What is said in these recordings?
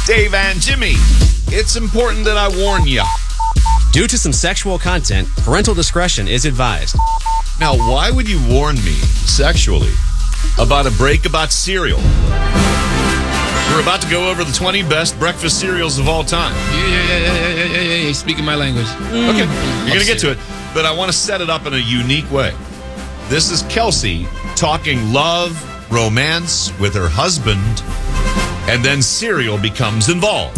Dave and Jimmy, it's important that I warn you. Due to some sexual content, parental discretion is advised. Now, why would you warn me sexually about a break about cereal? We're about to go over the 20 best breakfast cereals of all time. Yeah. Speaking my language. Okay, you're going to get to it, but I want to set it up in a unique way. This is Kelsey talking love, romance with her husband, and then cereal becomes involved.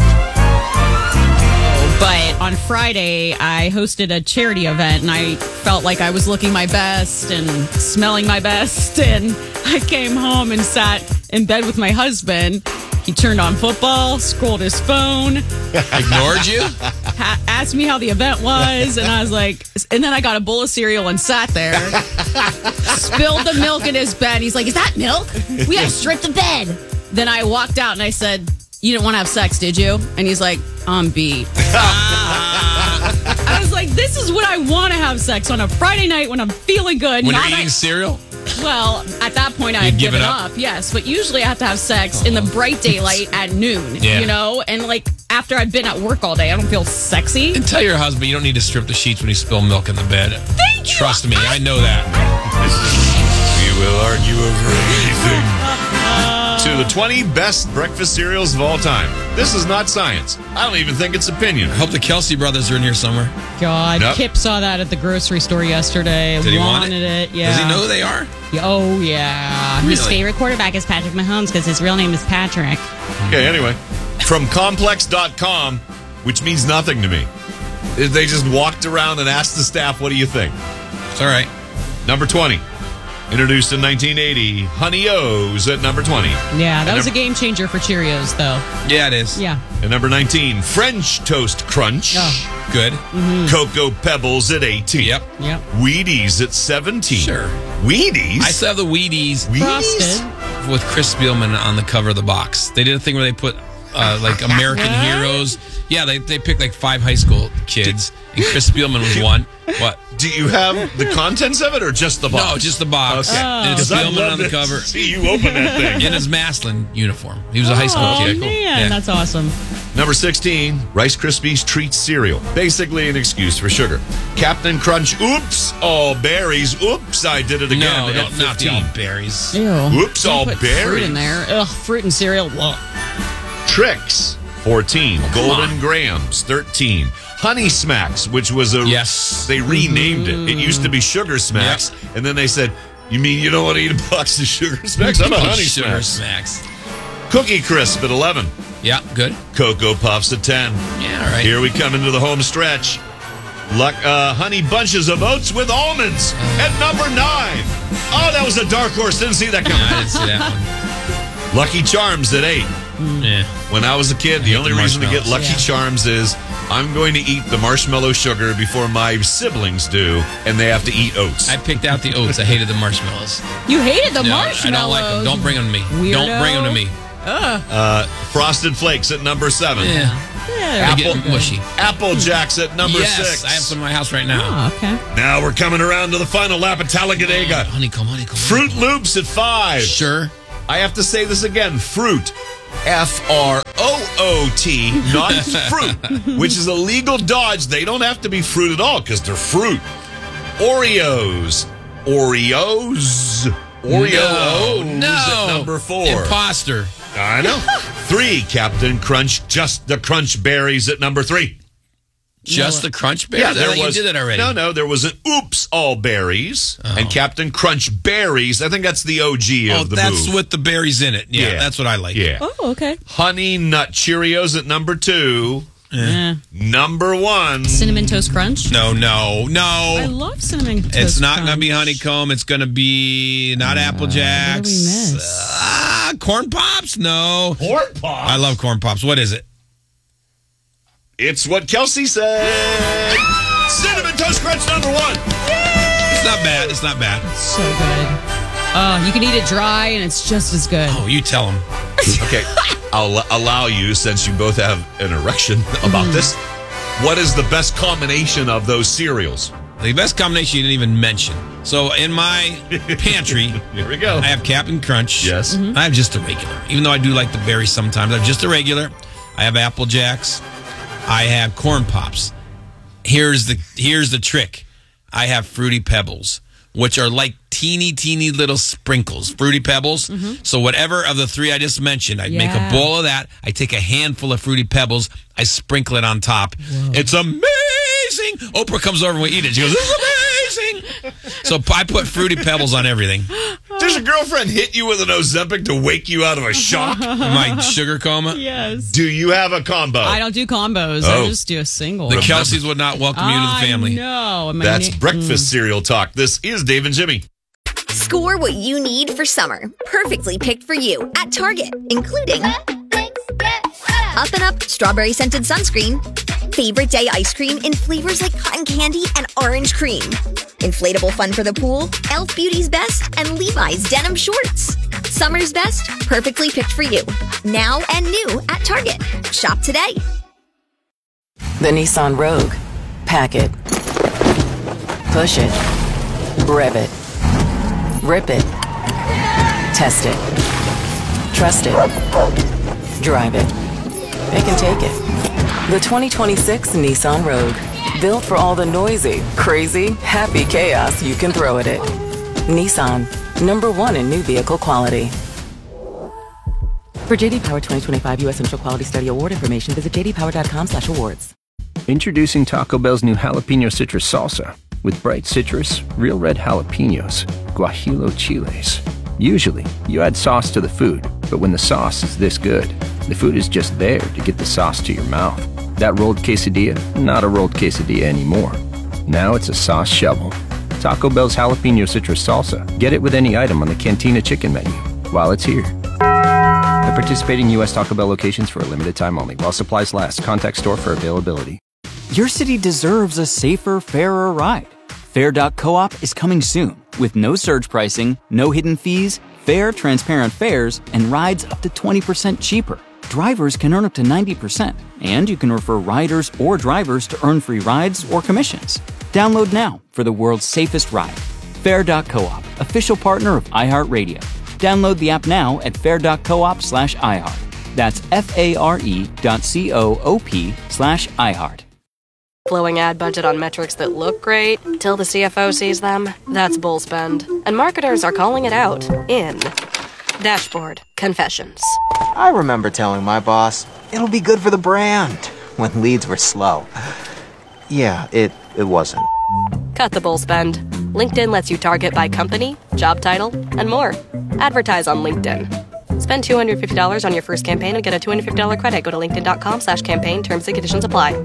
But on Friday, I hosted a charity event, and I felt like I was looking my best and smelling my best. And I came home and sat in bed with my husband. He turned on football, scrolled his phone. Ignored you? Asked me how the event was, and I was like, and then I got a bowl of cereal and sat there. Spilled the milk in his bed. He's like, "Is that milk? We gotta strip the bed." Then I walked out and I said, "You didn't want to have sex, did you?" And he's like, "I'm beat." I was like, this is what I want to have sex on a Friday night when I'm feeling good. When you're eating cereal? Well, at that point, I had given up. Yes, but usually I have to have sex in the bright daylight at noon, you know? And like after I've been at work all day, I don't feel sexy. And tell your husband you don't need to strip the sheets when you spill milk in the bed. Thank you. Trust me, I know that. We will argue over anything. To the 20 best breakfast cereals of all time. This is not science. I don't even think it's opinion. I hope the Kelsey brothers are in here somewhere. God, Nope. Kip saw that at the grocery store yesterday. Did he want wanted it? Yeah. Does he know who they are? Oh, yeah. Really? His favorite quarterback is Patrick Mahomes because his real name is Patrick. Okay, anyway. From complex.com, which means nothing to me. They just walked around and asked the staff, what do you think? It's all right. Number 20. Introduced in 1980, Honey O's at number 20. Yeah, that was a game changer for Cheerios, though. Yeah, it is. Yeah. At number 19, French Toast Crunch. Oh. Good. Cocoa Pebbles at 18. Yep. Wheaties at 17. Sure. Wheaties? I still have the Wheaties Frosted. with Chris Spielman on the cover of the box. They did a thing where they put like American heroes. Yeah, they picked like 5 high school kids, and Chris Spielman was one. What? Do you have the contents of it or just the box? No, just the box. Okay. And it's 'Cause I'd Spielman love on the to cover. see you open that thing. In his Maslin uniform. He was a high school Oh, kid. man, Yeah. that's awesome. Number 16, Rice Krispies Treat Cereal. Basically an excuse for sugar. Captain Crunch, oops, all berries. Oops, I did it again No, at not 15. all berries. Ew. Oops, Don't all put berries. fruit in there. Ugh, fruit and cereal. Ugh. Trix, 14. Golden Grahams, 13. Honey Smacks, which was they renamed it. It used to be Sugar Smacks, and then they said, you mean you don't want to eat a box of Sugar Smacks? I'm a Honey Sugar Smacks. Smacks. Cookie Crisp at 11. Yeah, good. Cocoa Puffs at 10. Yeah, all right. Here we come into the home stretch. Honey Bunches of Oats with Almonds at number 9. Oh, that was a dark horse. Didn't see that coming. I didn't see that one. Lucky Charms at 8. Yeah. When I was a kid, the only reason to get Lucky Yeah. Charms is I'm going to eat the marshmallow sugar before my siblings do, and they have to eat oats. I picked out the oats. I hated the marshmallows. You hated the No, marshmallows. I don't like them. Don't bring them to me. Weirdo. Don't bring them to me. Frosted Flakes at number 7. Yeah. Yeah, They get mushy. Apple Jacks at number Yes, 6. I have some in my house right now. Oh, okay. Now we're coming around to the final lap of Talladega. Honeycomb. Fruit Loops at 5. Sure. I have to say this again. Fruit. F-R-O-O-T, not fruit, which is a legal dodge. They don't have to be fruit at all because they're fruit. Oreos. Oreos No. at number 4. Imposter. I know. 3, Captain Crunch, just the Crunch Berries at number 3. Just the Crunch Berries? Yeah, I thought you did that already. No, there was an Oops All Berries and Captain Crunch Berries. I think that's the OG of the that's move. with the berries in it. Yeah, Yeah. that's what I like. Yeah. Oh, okay. Honey Nut Cheerios at number 2. Yeah. Number 1. Cinnamon Toast Crunch. No. I love Cinnamon Toast It's not going to Crunch. be honeycomb. It's going to be not Apple Jacks. What did we miss? Corn Pops? No. Corn Pops. I love Corn Pops. What is it? It's what Kelsey said. Cinnamon Toast Crunch number 1. It's not bad. It's not bad. So good. You can eat it dry, and it's just as good. Oh, you tell them. Okay, I'll allow you, since you both have an erection about this. What is the best combination of those cereals? The best combination you didn't even mention. So in my pantry, Here we go. I have Captain Crunch. Yes. I have just a regular. Even though I do like the berries sometimes, I have just a regular. I have Apple Jacks. I have Corn Pops. Here's the trick. I have Fruity Pebbles, which are like teeny little sprinkles. Fruity Pebbles. Mm-hmm. So whatever of the three I just mentioned, I make a bowl of that. I take a handful of Fruity Pebbles. I sprinkle it on top. Whoa. It's amazing. Oprah comes over and we eat it. She goes, "This is amazing." So I put Fruity Pebbles on everything. Does your girlfriend hit you with an Ozempic to wake you out of a shock? My sugar coma? Yes. Do you have a combo? I don't do combos. I just do a single. The Kelseys would not welcome you to the family. No. That's breakfast cereal talk. This is Dave and Jimmy. Score what you need for summer. Perfectly picked for you at Target, including Up and Up strawberry scented sunscreen, favorite day ice cream in flavors like cotton candy and orange cream, inflatable fun for the pool, Elf Beauty's Best, and Levi's denim shorts. Summer's best, perfectly picked for you. Now and new at Target. Shop today. The Nissan Rogue. Pack it. Push it. Rev it. Rip it. Test it. Trust it. Drive it. They can take it. The 2026 Nissan Rogue. Built for all the noisy, crazy, happy chaos you can throw at it. Nissan. #1 in new vehicle quality. For JD Power 2025 U.S. Central Quality Study Award information, visit jdpower.com/awards. Introducing Taco Bell's new Jalapeno Citrus Salsa. With bright citrus, real red jalapenos, guajillo chiles. Usually, you add sauce to the food, but when the sauce is this good, the food is just there to get the sauce to your mouth. That rolled quesadilla, not a rolled quesadilla anymore. Now it's a sauce shovel. Taco Bell's Jalapeno Citrus Salsa. Get it with any item on the Cantina Chicken menu while it's here. At participating U.S. Taco Bell locations for a limited time only. While supplies last. Contact store for availability. Your city deserves a safer, fairer ride. Fair.coop is coming soon with no surge pricing, no hidden fees, fair, transparent fares, and rides up to 20% cheaper. Drivers can earn up to 90%, and you can refer riders or drivers to earn free rides or commissions. Download now for the world's safest ride. Fair.coop, official partner of iHeartRadio. Download the app now at fair.coop/iHeart. That's FARE.coop/iHeart. Blowing ad budget on metrics that look great till the CFO sees them. That's bull spend. And marketers are calling it out in Dashboard Confessions. I remember telling my boss, it'll be good for the brand, when leads were slow. Yeah, it wasn't. Cut the bull spend. LinkedIn lets you target by company, job title, and more. Advertise on LinkedIn. Spend $250 on your first campaign and get a $250 credit. Go to linkedin.com/campaign. Terms and conditions apply.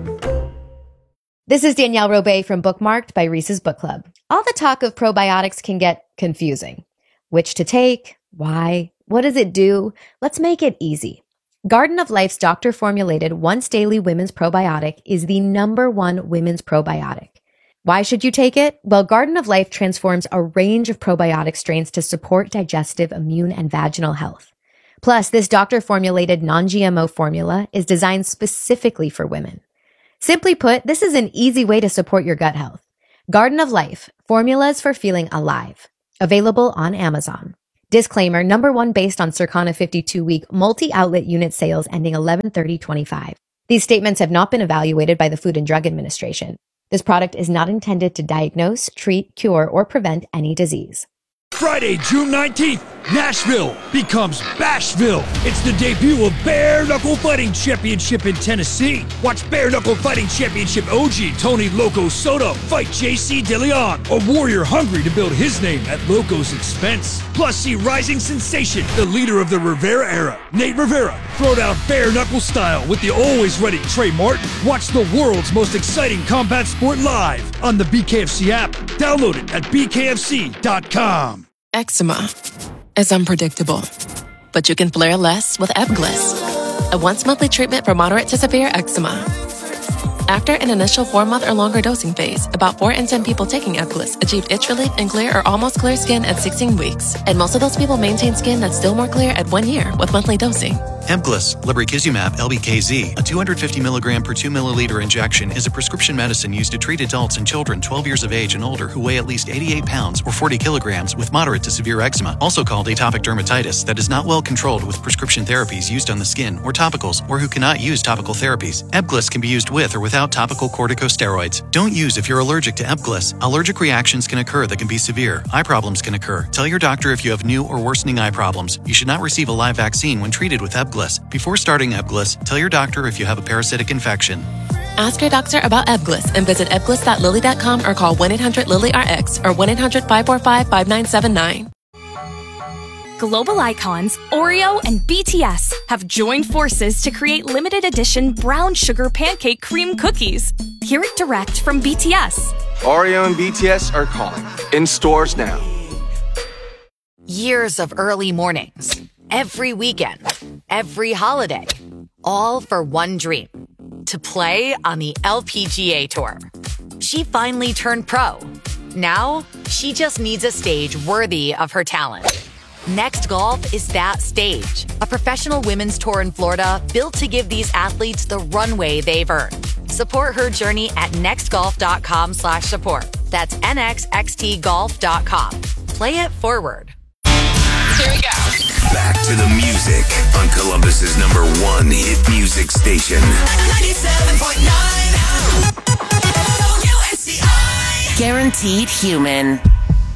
This is Danielle Robay from Bookmarked by Reese's Book Club. All the talk of probiotics can get confusing. Which to take? Why? What does it do? Let's make it easy. Garden of Life's doctor-formulated once-daily women's probiotic is the #1 women's probiotic. Why should you take it? Well, Garden of Life transforms a range of probiotic strains to support digestive, immune, and vaginal health. Plus, this doctor-formulated non-GMO formula is designed specifically for women. Simply put, this is an easy way to support your gut health. Garden of Life, formulas for feeling alive. Available on Amazon. Disclaimer, #1 based on Circana 52-week multi-outlet unit sales ending 11/30/25. These statements have not been evaluated by the Food and Drug Administration. This product is not intended to diagnose, treat, cure, or prevent any disease. Friday, June 19th, Nashville becomes Bashville. It's the debut of Bare Knuckle Fighting Championship in Tennessee. Watch Bare Knuckle Fighting Championship OG Tony Loco Soto fight JC DeLeon, a warrior hungry to build his name at Loco's expense. Plus, see rising sensation, the leader of the Rivera era, Nate Rivera, throw down bare knuckle style with the always ready Trey Martin. Watch the world's most exciting combat sport live on the BKFC app. Download it at bkfc.com. Eczema is unpredictable, but you can flare less with Ebglyss, a once-monthly treatment for moderate to severe eczema. After an initial 4-month or longer dosing phase, about 4 in 10 people taking Ebglyss achieved itch relief and clear or almost clear skin at 16 weeks, and most of those people maintain skin that's still more clear at 1 year with monthly dosing. Ebglyss, lebrikizumab LBKZ, a 250 milligram per 2 milliliter injection, is a prescription medicine used to treat adults and children 12 years of age and older who weigh at least 88 pounds or 40 kilograms with moderate to severe eczema, also called atopic dermatitis, that is not well controlled with prescription therapies used on the skin or topicals, or who cannot use topical therapies. Ebglyss can be used with or without topical corticosteroids. Don't use if you're allergic to Ebglyss. Allergic reactions can occur that can be severe. Eye problems can occur. Tell your doctor if you have new or worsening eye problems. You should not receive a live vaccine when treated with Ebglyss. Before starting Ebglyss, tell your doctor if you have a parasitic infection. Ask your doctor about Ebglyss and visit ebglyss.lilly.com or call 1-800-LILY-RX or 1-800-545-5979. Global icons Oreo and BTS have joined forces to create limited edition brown sugar pancake cream cookies. Hear it direct from BTS. Oreo and BTS are calling. In stores now. Years of early mornings, every weekend, every holiday, all for one dream, to play on the LPGA Tour. She finally turned pro. Now, she just needs a stage worthy of her talent. Next Golf is that stage, a professional women's tour in Florida built to give these athletes the runway they've earned. Support her journey at nextgolf.com/support. That's nxxtgolf.com. Play it forward. Here we go. Back to the music on Columbus's #1 hit music station. 97.9 WSCI. Guaranteed Human.